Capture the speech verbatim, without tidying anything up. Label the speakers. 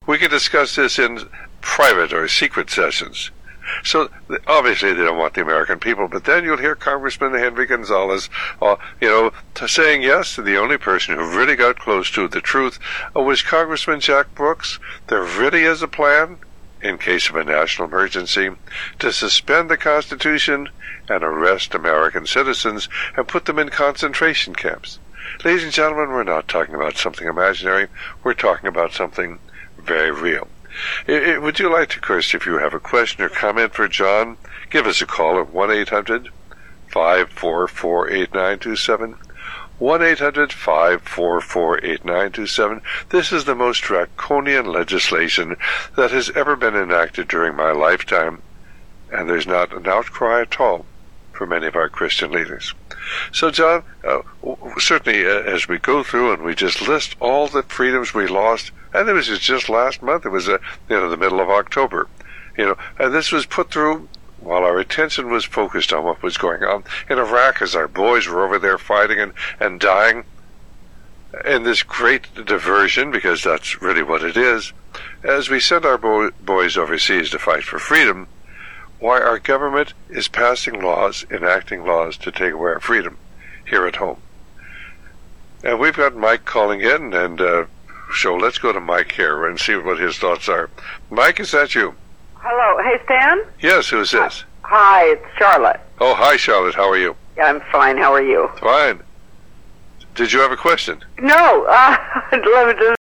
Speaker 1: We can discuss this in private or secret sessions. So obviously they don't want the American people, but then you'll hear Congressman Henry Gonzalez, uh, you know, t- saying yes, the only person who really got close to the truth uh, was Congressman Jack Brooks. There really is a plan, in case of a national emergency, to suspend the Constitution and arrest American citizens and put them in concentration camps. Ladies and gentlemen, we're not talking about something imaginary. We're talking about something very real. It, it, would you like to, Chris, if you have a question or comment for John, give us a call at one eight hundred five four four eight nine two seven. one eight hundred five four four eight nine two seven. This is the most draconian legislation that has ever been enacted during my lifetime, and there's not an outcry at all for many of our Christian leaders. So, John, uh, certainly uh, as we go through and we just list all the freedoms we lost, and it was just last month, it was uh, you know the middle of October, you know, and this was put through while our attention was focused on what was going on in Iraq as our boys were over there fighting and, and dying. And this great diversion, because that's really what it is, as we send our bo- boys overseas to fight for freedom, why our government is passing laws, enacting laws to take away our freedom here at home. And we've got Mike calling in, and uh, so let's go to Mike here and see what his thoughts are. Mike, is that you?
Speaker 2: Hello. Hey, Stan?
Speaker 1: Yes, who's this?
Speaker 2: Hi, it's Charlotte.
Speaker 1: Oh, hi, Charlotte. How are you?
Speaker 2: I'm fine. How are you?
Speaker 1: Fine. Did you have a question?
Speaker 2: No. Uh, let me just